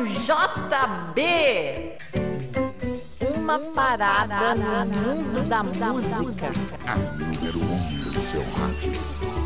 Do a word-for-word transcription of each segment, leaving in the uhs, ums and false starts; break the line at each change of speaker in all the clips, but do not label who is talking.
J B. Uma parada no mundo da música.
A número um do seu rádio.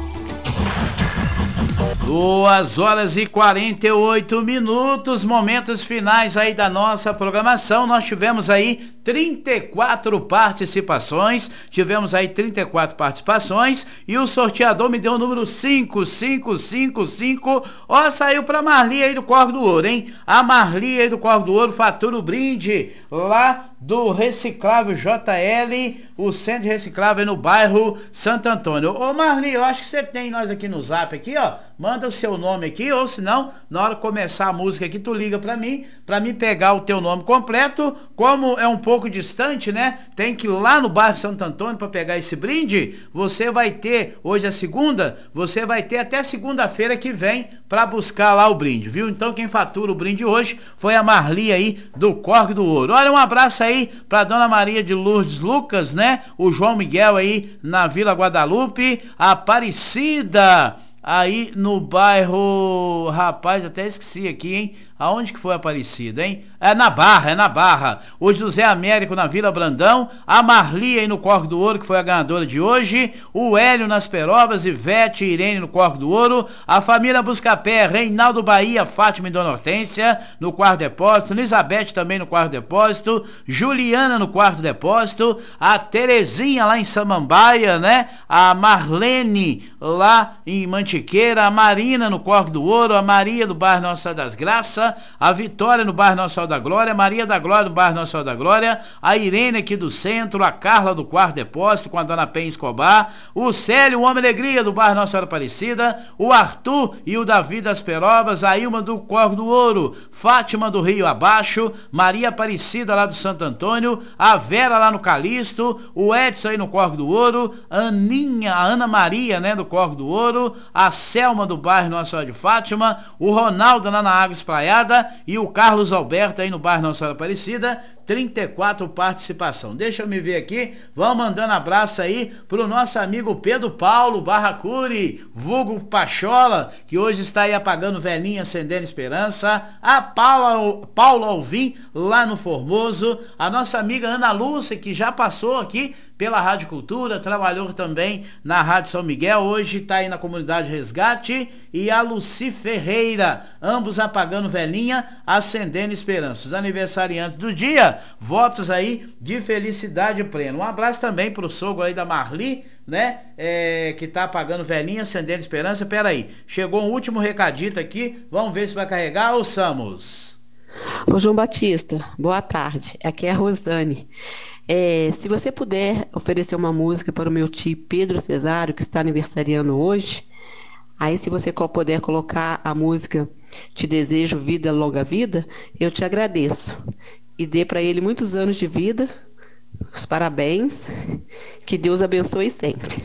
Duas horas e quarenta e oito minutos, momentos finais aí da nossa programação. Nós tivemos aí trinta e quatro participações, tivemos aí trinta e quatro participações e o sorteador me deu o número cinco cinco cinco cinco. Ó, saiu pra Marli aí do Corvo do Ouro, hein? A Marli aí do Corvo do Ouro fatura o brinde lá do Reciclável J L, o centro de reciclável no bairro Santo Antônio. Ô Marli, eu acho que você tem nós aqui no zap aqui, ó, manda o seu nome aqui, ou senão, na hora de começar a música aqui, tu liga pra mim, pra mim pegar o teu nome completo. Como é um pouco distante, né, tem que ir lá no bairro Santo Antônio pra pegar esse brinde. Você vai ter, hoje é segunda, você vai ter até segunda-feira que vem pra buscar lá o brinde, viu? Então quem fatura o brinde hoje foi a Marli aí do Corvo do Ouro. Olha, um abraço aí aí pra Dona Maria de Lourdes Lucas, né? O João Miguel aí na Vila Guadalupe, a Aparecida aí no bairro, rapaz, até esqueci aqui, hein? Aonde que foi Aparecida, hein? É na Barra, é na Barra. O José Américo na Vila Brandão, a Marli aí no Corvo do Ouro, que foi a ganhadora de hoje, o Hélio nas Perobas, Ivete e Irene no Corvo do Ouro, a família Buscapé, Reinaldo Bahia, Fátima e Dona Hortência no quarto depósito, Elizabeth também no quarto depósito, Juliana no quarto depósito, a Terezinha lá em Samambaia, né? A Marlene lá em Mantiqueira, a Marina no Corvo do Ouro, a Maria do bairro Nossa Senhora das Graças, a Vitória no bairro Nossa Senhora da Glória, Maria da Glória no bairro Nossa Senhora da Glória, a Irene aqui do centro, a Carla do quarto depósito com a Dona Penha Escobar, o Célio, o Homem Alegria do bairro Nossa Senhora Aparecida, o Arthur e o Davi das Perobas, a Ilma do Corvo do Ouro, Fátima do Rio Abaixo, Maria Aparecida lá do Santo Antônio, a Vera lá no Calixto, o Edson aí no Corvo do Ouro, a Aninha, a Ana Maria, né, do Corvo do Ouro, a Selma do bairro Nossa Senhora de Fátima, o Ronaldo lá na Água Espraiada e o Carlos Alberto aí no bairro Nossa Senhora Aparecida. Trinta e quatro participação. Deixa eu me ver aqui. Vamos mandando abraço aí pro nosso amigo Pedro Paulo Barracuri, vulgo Pachola, que hoje está aí apagando velhinha, acendendo esperança. A Paula, Paula Alvim lá no Formoso. A nossa amiga Ana Lúcia, que já passou aqui pela Rádio Cultura, trabalhou também na Rádio São Miguel, hoje está aí na Comunidade Resgate. E a Luci Ferreira, ambos apagando velhinha, acendendo esperança. Os aniversariantes do dia, votos aí de felicidade plena. Um abraço também pro sogro aí da Marli, né? É, que tá apagando velhinha, acendendo esperança. Pera aí, chegou um último recadito aqui, vamos ver se vai carregar. Ouçamos.
Ô João Batista, boa tarde, aqui é a Rosane. É, se você puder oferecer uma música para o meu tio Pedro Cesário, que está aniversariando hoje, aí se você puder colocar a música Te Desejo Vida, Longa Vida, eu te agradeço. E dê para ele muitos anos de vida, os parabéns, que Deus abençoe sempre.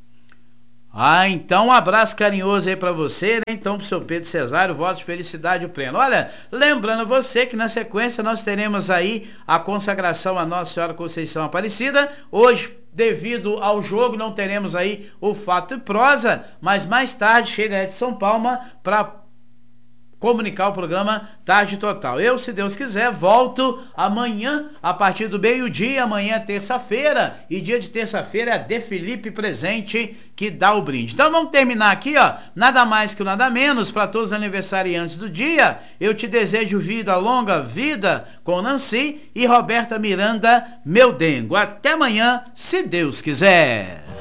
Ah, então um abraço carinhoso aí pra você, né? Então pro seu Pedro Cesário, votos de felicidade plena. Olha, lembrando você que na sequência nós teremos aí a consagração à Nossa Senhora Conceição Aparecida. Hoje, devido ao jogo, não teremos aí o fato e prosa, mas mais tarde chega Edson Palma para comunicar o programa Tarde Total. Eu, se Deus quiser, volto amanhã a partir do meio-dia. Amanhã é terça-feira e dia de terça-feira é a De Felipe Presente que dá o brinde. Então vamos terminar aqui, ó, nada mais que nada menos, para todos os aniversariantes do dia. Eu te desejo vida longa, vida com Nancy e Roberta Miranda, meu dengo. Até amanhã, se Deus quiser.